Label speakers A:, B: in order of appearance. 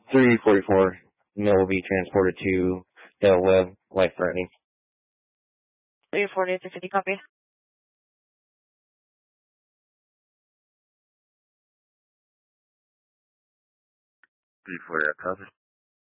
A: 344 Mill will be transported to Del Webb, life-threatening.
B: 340 to 50, copy.
C: 340, copy.